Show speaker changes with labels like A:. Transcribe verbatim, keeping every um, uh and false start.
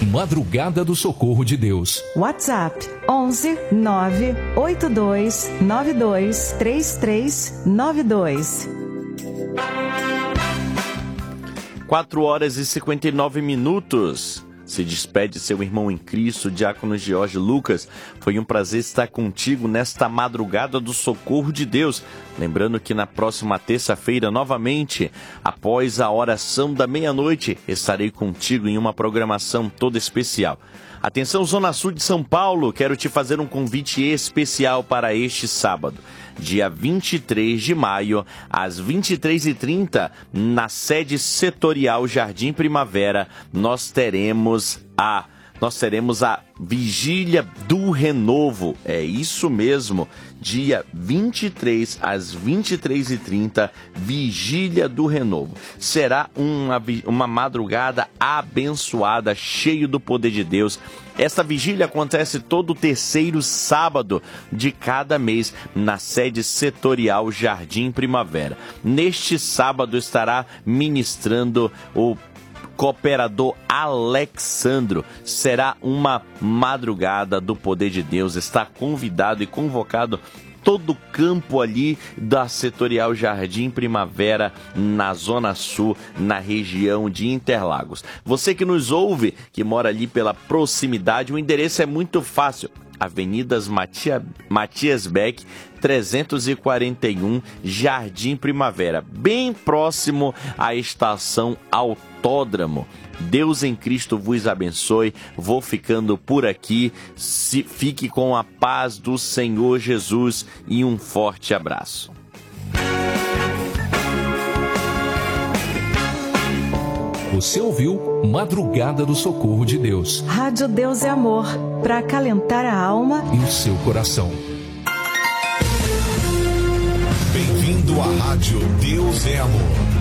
A: Madrugada do Socorro de Deus.
B: WhatsApp onze nove oito dois nove dois três três nove dois.
C: quatro horas e cinquenta e nove minutos. Se despede seu irmão em Cristo, Diácono Jorge Lucas. Foi um prazer estar contigo nesta madrugada do Socorro de Deus. Lembrando que na próxima terça-feira, novamente, após a oração da meia-noite, estarei contigo em uma programação toda especial. Atenção, Zona Sul de São Paulo, quero te fazer um convite especial para este sábado. Dia vinte e três de maio, às vinte e três e trinta, na sede setorial Jardim Primavera, nós teremos a... Nós teremos a Vigília do Renovo. É isso mesmo. Dia vinte e três, às vinte e três e trinta, Vigília do Renovo. Será uma, uma madrugada abençoada, cheio do poder de Deus. Esta vigília acontece todo terceiro sábado de cada mês na sede setorial Jardim Primavera. Neste sábado estará ministrando o cooperador Alexandro. Será uma madrugada do poder de Deus. Está convidado e convocado todo o campo ali da setorial Jardim Primavera, na Zona Sul, na região de Interlagos. Você que nos ouve, que mora ali pela proximidade, o endereço é muito fácil. Avenidas Matia, Matias Beck, trezentos e quarenta e um, Jardim Primavera, bem próximo à estação Autódromo. Deus em Cristo vos abençoe. Vou ficando por aqui. Se, fique com a paz do Senhor Jesus e um forte abraço.
A: Você ouviu Madrugada do Socorro de Deus.
B: Rádio Deus é Amor, para acalentar a alma
A: e o seu coração.
D: Bem-vindo à Rádio Deus é Amor.